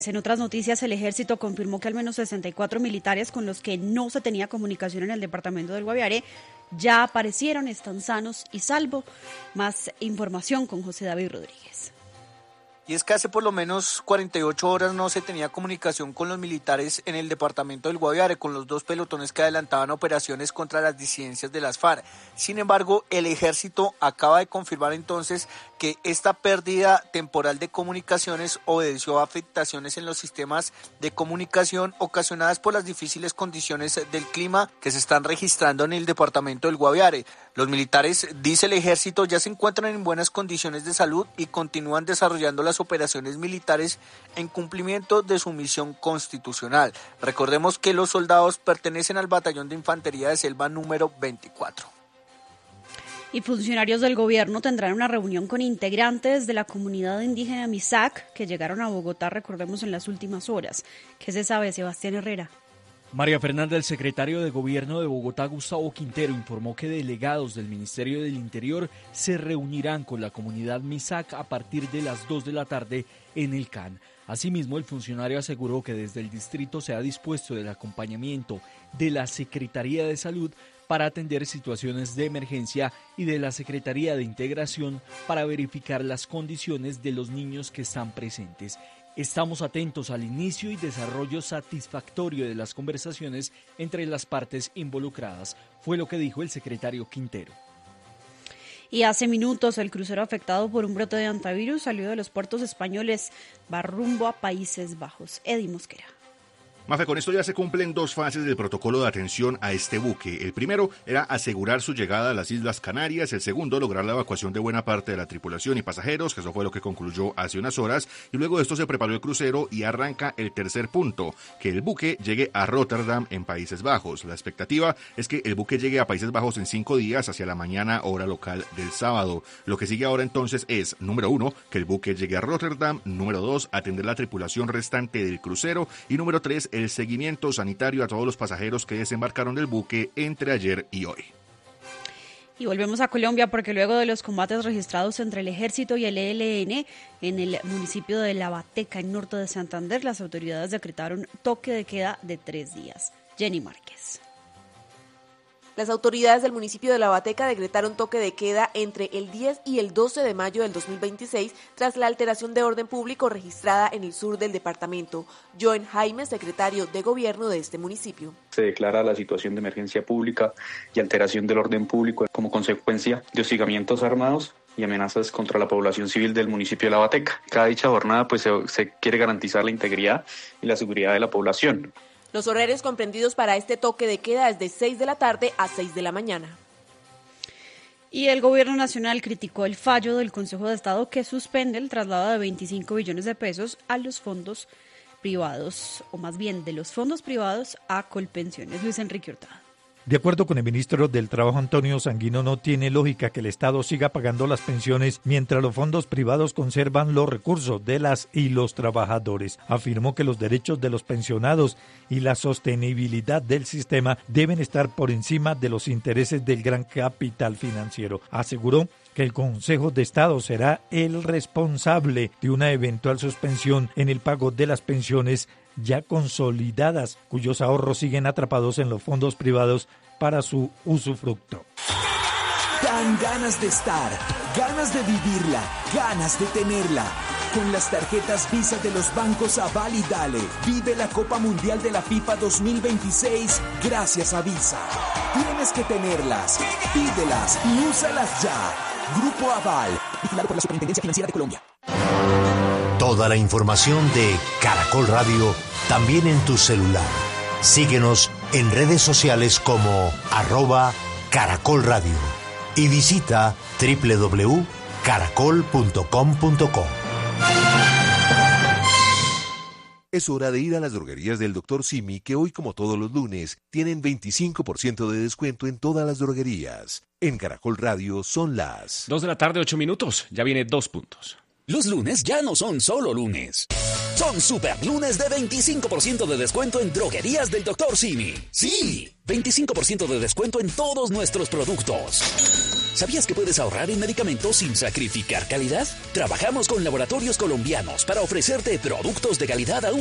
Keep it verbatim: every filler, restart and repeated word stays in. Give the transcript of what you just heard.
En otras noticias, el ejército confirmó que al menos sesenta y cuatro militares con los que no se tenía comunicación en el departamento del Guaviare ya aparecieron, están sanos y salvo. Más información con José David Rodríguez. Y es que hace por lo menos cuarenta y ocho horas no se tenía comunicación con los militares en el departamento del Guaviare, con los dos pelotones que adelantaban operaciones contra las disidencias de las FARC. Sin embargo, el ejército acaba de confirmar entonces que esta pérdida temporal de comunicaciones obedeció a afectaciones en los sistemas de comunicación ocasionadas por las difíciles condiciones del clima que se están registrando en el departamento del Guaviare. Los militares, dice el ejército, ya se encuentran en buenas condiciones de salud y continúan desarrollando las operaciones militares en cumplimiento de su misión constitucional. Recordemos que los soldados pertenecen al batallón de infantería de selva número veinticuatro. Y funcionarios del gobierno tendrán una reunión con integrantes de la comunidad indígena Misak que llegaron a Bogotá, recordemos, en las últimas horas. ¿Qué se sabe, Sebastián Herrera? María Fernanda, el secretario de Gobierno de Bogotá, Gustavo Quintero, informó que delegados del Ministerio del Interior se reunirán con la comunidad Misak a partir de las dos de la tarde en el C A N. Asimismo, el funcionario aseguró que desde el distrito se ha dispuesto el acompañamiento de la Secretaría de Salud para atender situaciones de emergencia y de la Secretaría de Integración para verificar las condiciones de los niños que están presentes. Estamos atentos al inicio y desarrollo satisfactorio de las conversaciones entre las partes involucradas, fue lo que dijo el secretario Quintero. Y hace minutos el crucero afectado por un brote de antivirus salió de los puertos españoles, va rumbo a Países Bajos. Eddie Mosquera. Mafe, con esto ya se cumplen dos fases del protocolo de atención a este buque. El primero era asegurar su llegada a las Islas Canarias, el segundo lograr la evacuación de buena parte de la tripulación y pasajeros, que eso fue lo que concluyó hace unas horas, y luego de esto se preparó el crucero y arranca el tercer punto, que el buque llegue a Rotterdam en Países Bajos. La expectativa es que el buque llegue a Países Bajos en cinco días hacia la mañana hora local del sábado. Lo que sigue ahora entonces es, número uno, que el buque llegue a Rotterdam, número dos, atender la tripulación restante del crucero y número tres, el seguimiento sanitario a todos los pasajeros que desembarcaron del buque entre ayer y hoy. Y volvemos a Colombia porque luego de los combates registrados entre el Ejército y el E L N en el municipio de La Bateca, en norte de Santander, las autoridades decretaron toque de queda de tres días. Jenny Márquez. Las autoridades del municipio de La Bateca decretaron toque de queda entre el diez y el doce de mayo del dos mil veintiséis tras la alteración de orden público registrada en el sur del departamento. Joen Jaime, secretario de gobierno de este municipio. Se declara la situación de emergencia pública y alteración del orden público como consecuencia de hostigamientos armados y amenazas contra la población civil del municipio de La Bateca. Cada dicha jornada pues, se, se quiere garantizar la integridad y la seguridad de la población. Los horarios comprendidos para este toque de queda es de seis de la tarde a seis de la mañana. Y el gobierno nacional criticó el fallo del Consejo de Estado que suspende el traslado de veinticinco billones de pesos a los fondos privados, o más bien de los fondos privados a Colpensiones. Luis Enrique Hurtado. De acuerdo con el ministro del Trabajo, Antonio Sanguino, no tiene lógica que el Estado siga pagando las pensiones mientras los fondos privados conservan los recursos de las y los trabajadores. Afirmó que los derechos de los pensionados y la sostenibilidad del sistema deben estar por encima de los intereses del gran capital financiero. Aseguró que el Consejo de Estado será el responsable de una eventual suspensión en el pago de las pensiones ya consolidadas, cuyos ahorros siguen atrapados en los fondos privados para su usufructo. Dan ganas de estar, ganas de vivirla, ganas de tenerla. Con las tarjetas Visa de los bancos Aval y Dale, vive la Copa Mundial de la FIFA dos mil veintiséis gracias a Visa. Tienes que tenerlas, pídelas y úsalas ya. Grupo Aval, vigilado por la Superintendencia Financiera de Colombia. Toda la información de Caracol Radio también en tu celular. Síguenos en redes sociales como arroba Caracol Radio y visita doble u doble u doble u punto caracol punto com punto co. Es hora de ir a las droguerías del doctor Simi, que hoy, como todos los lunes, tienen veinticinco por ciento de descuento en todas las droguerías. En Caracol Radio son las dos de la tarde, ocho minutos. Ya viene dos puntos. Los lunes ya no son solo lunes. Son super lunes de veinticinco por ciento de descuento en droguerías del doctor Simi. Sí, veinticinco por ciento de descuento en todos nuestros productos. ¿Sabías que puedes ahorrar en medicamentos sin sacrificar calidad? Trabajamos con laboratorios colombianos para ofrecerte productos de calidad a un